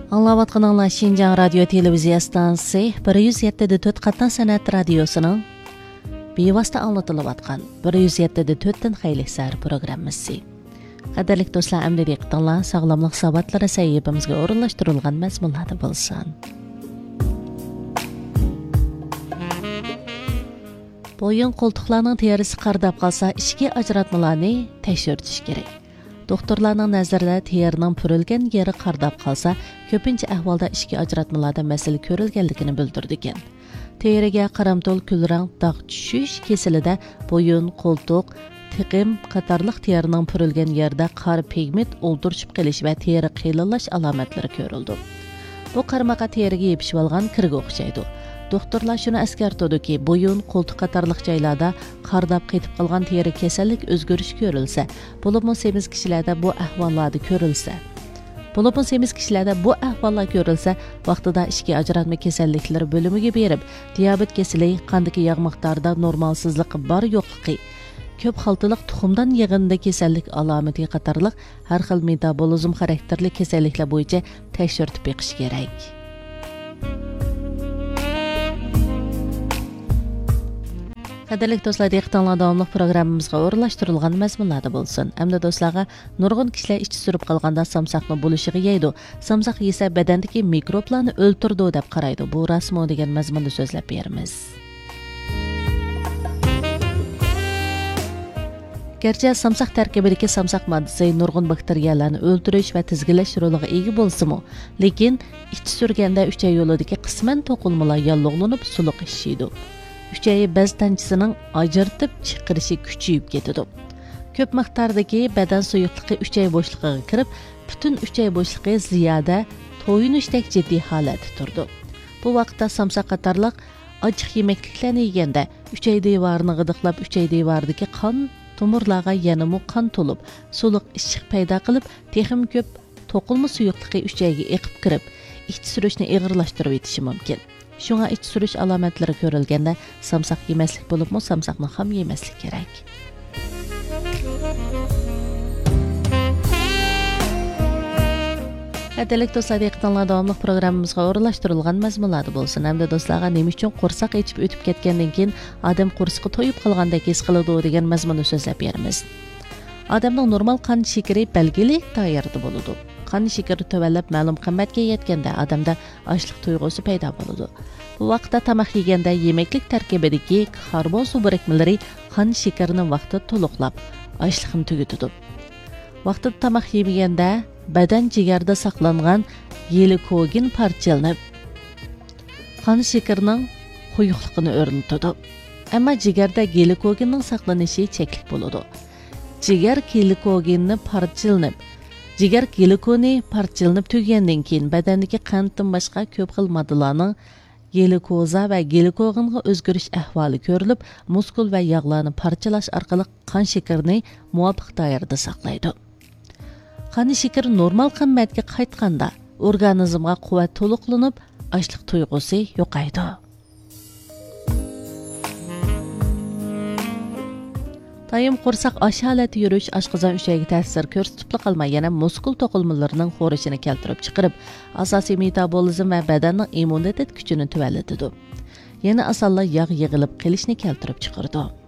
Аңлаватқаныңлар Шинжаң радио телевизия станциясы 107.4 Qattan San'at radiosuning bevosita anlatılayotgan 107.4 Xeylik sar programmasi. Qadarlik do'stlar, amdi diqqatinglar sog'lomlik sabotlari sahifamizga o'rinlashtirilgan mazmunlarda bo'lsin. Bo'yin qo'ltiqlarning terisi qardab qolsa, ichki ajratmalarni tekshirtish kerak. Doktorlarning nazarida terining purilgan yeri qardab qolsa, ko'pincha ahvolda ichki ajratmalarda masala ko'rilganligini bildirdi ekan. Teriga qaramto'l kulrang dog' tushish kesilida bo'yin, qo'ltiq, tiqim qatorliq terining purilgan yerda qora pigment o'ldirishib qilish va teri qilinlash alomatlari ko'rildi. Bu qarmaqa teriga yepishib olgan kirga o'xshaydi. Doktorlar shuni eskartadiki, bo'yin, qo'ltiq qatorliq joylarda qardab ketib qolgan teri kasallik o'zgarish ko'rilsa, bo'libmi semiz kishilarda bu ahvollar ko'rilsa, vaqtida ichki ajratma kasalliklari bo'limiga berib, diabet kasali, qandagi yog' miqdorida normalsizlik bor yo'qligi, ko'p xaltaliq tuxumdan yig'inida kasallik alomati qatorliq har xil metabolizm xarakterli kasalliklar bo'yicha tekshirib beqish kerak. Qadarlik do'stlar, diqqatinglar davomli programmamizga o'rinlashtirilgan mazmunlarda bo'lsin. Hamda do'stlarga nurg'un kishilar ichi surib qolganda samsaqni bo'lishiga yeydi. Samsaq yesa badandagi mikroblarni o'ltirdi deb qaraydi. Bu rasmo degan mazmunda so'zlab beramiz. Gerçi samsaq tarkibidagi samsaq moddasi nurg'un bakteriyalarni o'ldirish va tizginlash roliga ega bo'lsa-mu, lekin ichi surganda uchay yo'lidagi qisman to'qilmalar yallig'lanib suluq ishiydi. Uchay bez tanchisining ajratib chiqarishi kuchayib ketadi. Ko'p miqdordagi badan suyuqligi uchay bo'shlig'iga kirib, butun uchay bo'shlig'i ziyoda to'yinishdek jiddiy holatda turdi. Bu vaqtda samsaq qatorliq ochiq yemekliklarni yeganda uchay devorini g'idiqlab, uchay devoridagi qon tomirlarga yanamı qon to'lib, suluq ishiq paydo qilib, texim ko'p to'qilma suyuqligi uchayga eqib kirib, ich surishni og'irlashtirib etishi mumkin. Shunga ich surish alomatlari ko'rilganda samsaq yemaslik bo'libmi, samsaqni ham yemaslik kerak. Qadarlik do'stlar, diqqatinglar davomli programmamizga o'rinlashtirilgan mazmunlarda bo'lsin. Hamda do'stlarga nima uchun qo'rsoq ichib o'tib ketgandan keyin odam qo'rsog'i to'yib qolgandek his qiladi degan mazmunni so'zlab beramiz. Odamning normal qon shakari belgili tayyorda bo'ladi. Qon shakari tövallab ma'lum qimmatga yetganda odamda ochlik tuyg'usi paydo bo'ladi. Bu vaqtda tamoq yeganda yemeklik tarkibidagi karbon suv birikmalari qon shakarini vaqtida to'liqlab, ochlikni tugatadi. Vaqtida tamoq yemaganda badan jigarda saqlangan glikogen parchalanib, qon shakarining quyuqligini o'rnatadi. Ammo jigarda glikogenning saqlanishi cheklik bo'ladi. Jigar glikogeni parchalanib tugagandan keyin badandagi qanddan boshqa ko'p xil moddalarning glikoza va glikogenga o'zgarish ahvoli ko'rilib, muskul va yog'larni parchalash orqali qon shakarini muvofiq doirada saqlaydi. Qon shakari normal qimmatga qaytganda organizmga quvvat to'liqlanib, ochlik tuyg'usi yo'qaydi. Tayim qo'rsoq osh holati yurish oshqozon uchayiga ta'sir ko'rsatib qolmay, yana muskul to'qilmalarining xo'rishini keltirib chiqarib, asosiy metabolizm va badanning immunitet kuchini tuvallatadi. Yana osonla yog' yig'ilib qilishni keltirib chiqardi.